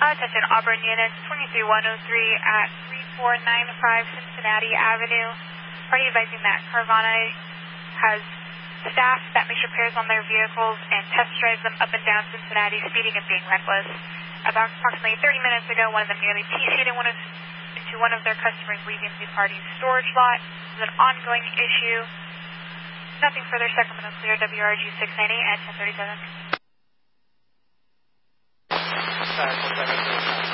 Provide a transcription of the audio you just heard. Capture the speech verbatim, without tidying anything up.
Attention Auburn units, twenty-three one oh three at three four nine five Cincinnati Avenue. Are you advising that Carvana has staff that makes repairs on their vehicles and test drives them up and down Cincinnati, speeding and being reckless? About approximately thirty minutes ago, one of them nearly T C'd in one of, into one of their customers leaving the party's storage lot. This is an ongoing issue. Nothing further. Sacramento clear. W R G six ninety at ten thirty-seven. Sorry,